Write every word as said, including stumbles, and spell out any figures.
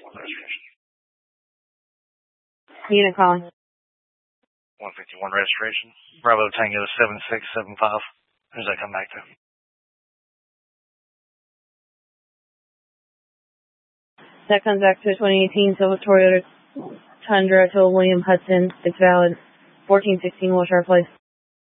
registration. Unit calling. one fifty-one registration. Bravo Tango seven six seven five. Who's that come back to? That comes back to a twenty eighteen Silver Toyota Tundra to William Hudson. It's valid. fourteen sixteen Wilshire Place.